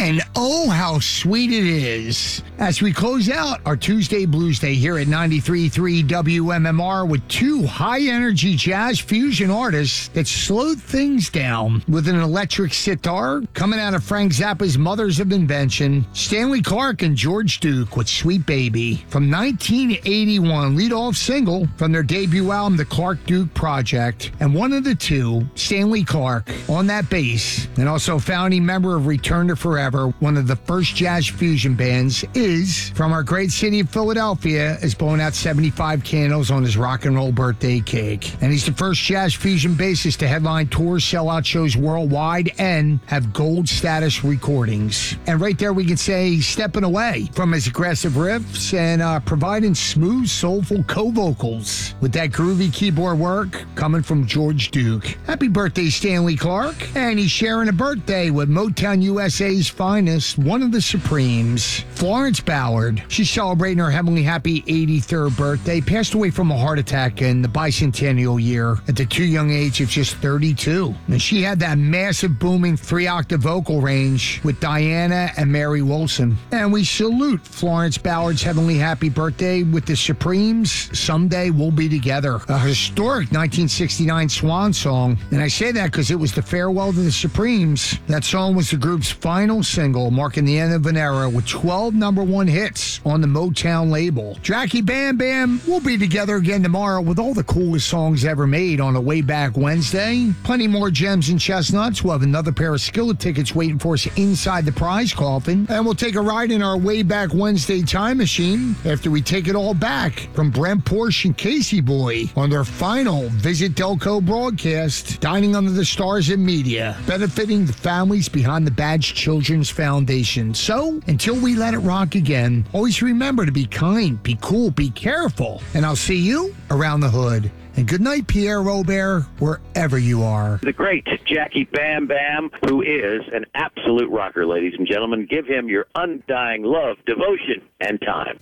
And oh, how sweet it is as we close out our Tuesday Blues Day here at 93.3 WMMR with two high-energy jazz fusion artists that slowed things down with an electric sitar coming out of Frank Zappa's Mothers of Invention, Stanley Clarke and George Duke with Sweet Baby from 1981, lead-off single from their debut album, The Clarke Duke Project. And one of the two, Stanley Clarke, on that bass, and also founding member of Return to Forever, one of the first jazz fusion bands, is from our great city of Philadelphia, is blowing out 75 candles on his rock and roll birthday cake. And he's the first jazz fusion bassist to headline tours, sell out shows worldwide, and have gold status recordings. And right there we can say he's stepping away from his aggressive riffs and providing smooth, soulful co-vocals with that groovy keyboard work coming from George Duke. Happy birthday, Stanley Clarke. And he's sharing a birthday with Motown USA's finest, one of the Supremes, Florence Ballard. She's celebrating her heavenly happy 83rd birthday, passed away from a heart attack in the bicentennial year at the too young age of just 32. And she had that massive booming 3-octave vocal range with Diana and Mary Wilson. And we salute Florence Ballard's heavenly happy birthday with the Supremes, Someday We'll Be Together, a historic 1969 swan song. And I say that because it was the farewell to the Supremes. That song was the group's final single, marking the end of an era with 12 number one hits on the Motown label. Jackie Bam Bam will be together again tomorrow with all the coolest songs ever made on a Way Back Wednesday. Plenty more gems and chestnuts. We'll have another pair of Skillet tickets waiting for us inside the prize coffin. And we'll take a ride in our Way Back Wednesday time machine after we take it all back from Brent Porsche and Casey Boy on their final Visit Delco broadcast, Dining Under the Stars in Media, benefiting the families behind the Badge Children's Foundation. So, until we let it rock again, always remember to be kind, be cool, be careful, and I'll see you around the hood. And good night, Pierre Robert, wherever you are. The great Jackie Bam Bam, who is an absolute rocker, ladies and gentlemen. Give him your undying love, devotion, and time.